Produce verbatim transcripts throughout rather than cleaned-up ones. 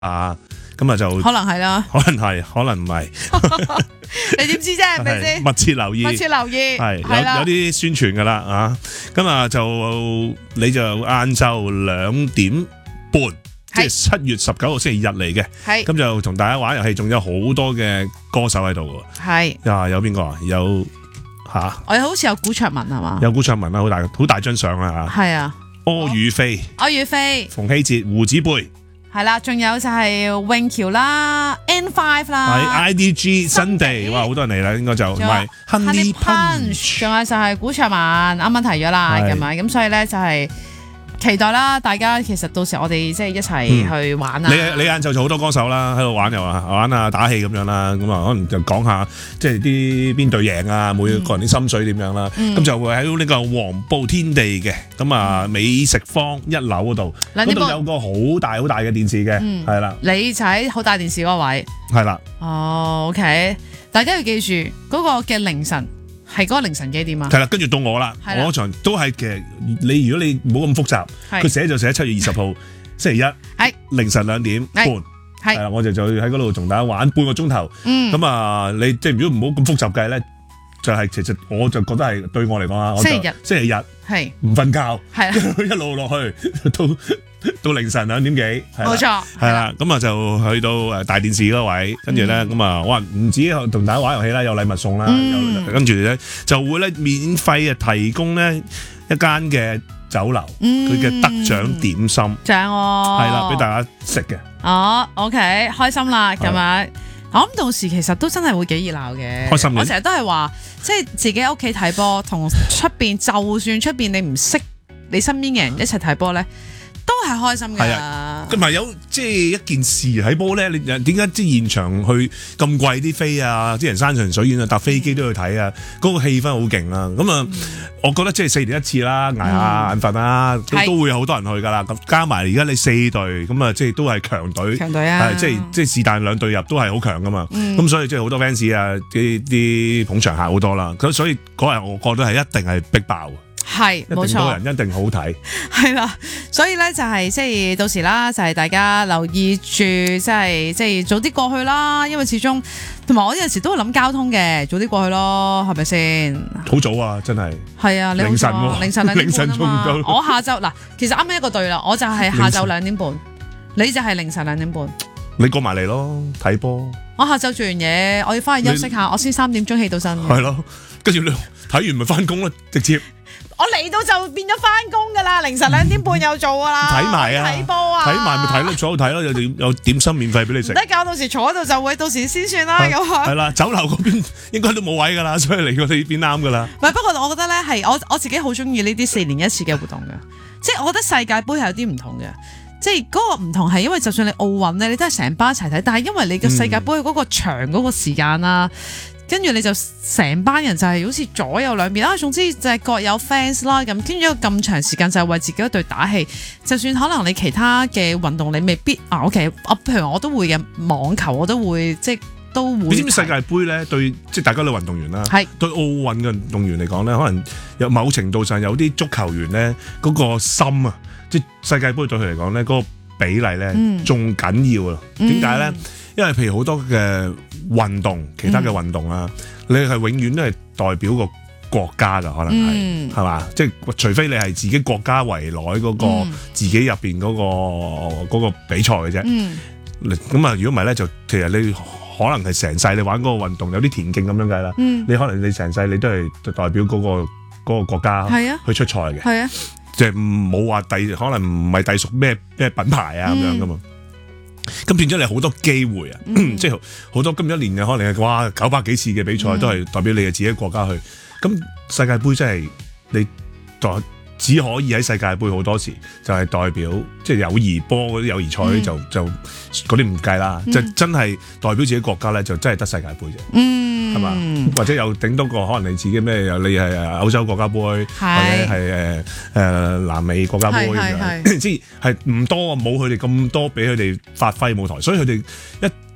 啊，咁啊就可能係啦， 可能係，可能唔係， 你點知啫？係咪先？ 密切留意， 密切留意， 係係啦有有啲宣傳噶啦啊，咁啊就你就晏晝兩點半，即係七月十九號星期日嚟嘅， 係咁就同大家玩遊戲，仲有好多嘅歌手喺度喎， 係啊有邊個啊？有吓， 我好似有古卓文係嘛？ 有古卓文啦，好大好大張相啦吓， 係啊， 柯宇飛、 柯宇飛馮希哲、胡子貝。 係啦，仲有就係永橋啦 ，N 五係啦 I D G 新地，哇好多人嚟啦，應該就唔係 Honey Punch， 仲有就係古卓文，啱啱提咗啦， 係咁啊，咁所以咧就係期待啦，大家其實到時我哋即係一齊去玩啊！ 你你晏晝就好多歌手啦，喺度玩又啊玩啊打氣咁樣啦，咁啊可能就講下即係啲邊隊贏啊，每個人啲心水點樣啦，咁就會喺呢個黃埔天地嘅，咁啊美食坊一樓嗰度，嗰度有個好大好大嘅電視嘅，係啦， 你就喺好大電視嗰位， 係啦， 哦 OK，大家要記住嗰個嘅凌晨。係嗰個凌晨幾點啊？ 係啦，跟住到我啦，我嗰場都係其實你如果你冇咁複雜，佢寫就寫七月二十號星期一，係凌晨兩點半，係啦，我就就喺嗰度同大家玩半個鐘頭，咁啊，你即係如果唔好咁複雜計咧，就係其實我就覺得係對我嚟講啊， 星期日星期日係唔瞓覺，係一路落去到到凌晨兩點幾， 冇錯， 係啦，咁啊就去到誒大電視嗰位，跟住咧咁啊，哇唔止同大家玩遊戲啦，有禮物送啦，跟住咧就會咧免費啊提供咧一間嘅酒樓，佢嘅得獎點心， 獎喎， 係啦，俾大家食嘅。 哦 ，OK， 開心啦，咁樣。我諗到時其實都真係會幾熱鬧嘅， 開心嘅。 我成日都係話，即係自己喺屋企睇波，同出邊就算出邊你唔識你身邊嘅人一齊睇波咧，都係開心㗎。係啊， 同埋有即係一件事喺波咧，你點解即係現場去咁貴啲飛啊？啲人山長水遠啊，搭飛機都去睇啊，嗰、那個氣氛好勁啊！咁啊，嗯、我覺得即係四年一次啦，捱下眼瞓啦，都都會有好多人去㗎啦。咁加埋而家你四隊，咁啊即係都係強隊， 強隊啊， 即係即係是但兩隊入都係好強㗎嘛。咁、嗯、所以即係好多 fans 啊，啲啲捧場客好多啦。咁所以嗰日我覺得係一定係逼爆。 係，冇錯， 多人一定好睇， 係啦，所以咧就係即係到時啦，就係、是、大家留意住，即係即係早啲過去啦，因為始終同埋我有陣時都會諗交通嘅，早啲過去咯，係咪先？ 好早啊，真係， 係啊，凌晨凌晨兩點半啊嘛，我下晝嗱，其實啱啱一個隊啦，我就係下晝兩點半，你就係凌晨兩點半， 你過埋嚟咯，睇波。 我下晝做完嘢，我要翻去休息下，我先三點鐘起到身。 係咯，跟住你睇完咪翻工咯，直接。 我嚟到就變咗翻工噶啦，凌晨兩點半有做噶啦， 睇埋啊， 睇波啊， 睇埋咪睇咯，坐喺度睇咯，有點有點心免費俾你食。 唔得搞到時坐喺度就會，到時先算啦咁樣。係啦，酒樓嗰邊應該都冇位噶啦，所以嚟過你呢邊啱噶啦。 唔係，不過我覺得咧係我我自己好中意呢啲四年一次嘅活動嘅，即係我覺得世界盃係有啲唔同嘅，即係嗰個唔同係因為就算你奧運咧，你都係成班一齊睇，但係因為你嘅世界盃嗰個長嗰個時間啦。跟住你就成班人就係好似左右兩邊啊，總之就係各有 fans 啦咁，跟住一個咁長時間就係為自己一隊打氣。就算可能你其他嘅運動你未必啊 OK， 啊譬如我都會嘅網球我都會即係都會。你知唔知世界盃咧對即係大家都運動員啦，係對奧運嘅運動員嚟講咧，可能有某程度上有啲足球員咧嗰個心啊，即係世界盃對佢嚟講咧嗰個比例咧仲緊要啊？點解咧？因為譬如好多嘅運動，其他嘅運動啊，嗯、你係永遠都係代表個國家㗎，可能係係嘛？即係除非你係自己國家圍內嗰個、嗯、自己入邊嗰個嗰、嗰個比賽嘅啫。咁啊、嗯，如果唔係咧，就其實你可能係成世你玩嗰個運動，有啲田徑咁樣計啦。嗯、你可能你成世你都係代表嗰、嗰個嗰、嗰個國家去出賽嘅。係啊，即係冇話隸可能唔係隸屬咩咩品牌啊咁、嗯、樣㗎嘛。咁變咗你好多機會啊！嗯、即係好多今一年嘅可能係哇九百幾次嘅比賽、嗯、都係代表你嘅自己國家去。咁世界盃真係你代只可以喺世界盃好多時就係代表即係友誼波嗰啲友誼賽、嗯、就就嗰啲唔計啦，嗯、就真係代表自己國家咧就真係得世界盃啫。嗯，係嘛？或者有頂多個可能你自己咩？你係歐洲國家盃，或者係誒誒南美國家盃咁樣，即係唔多啊，冇佢哋咁多俾佢哋發揮舞台，所以佢哋一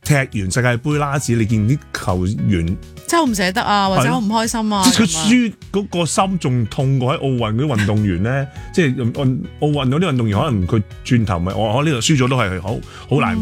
踢完世界盃拉子，你見啲球員真係好唔捨得啊，或者好唔開心啊。 即係佢輸嗰個心仲痛過喺奧運嗰啲運動員咧，即係奧運嗰啲運動員可能佢轉頭咪我我呢度輸咗都係好好難過。